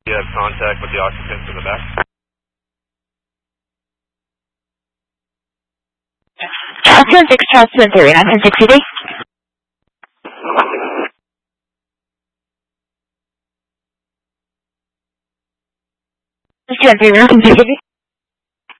You have contact with the occupants in the back? Charleston 6, Charleston 3, 960. Charleston 3, 960.